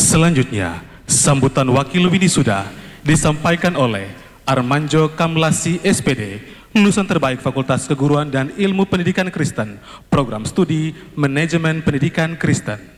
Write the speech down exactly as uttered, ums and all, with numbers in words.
Selanjutnya, sambutan wakil wisuda disampaikan oleh Armanjo Kamlasi S P D, lulusan terbaik Fakultas Keguruan dan Ilmu Pendidikan Kristen, Program Studi Manajemen Pendidikan Kristen.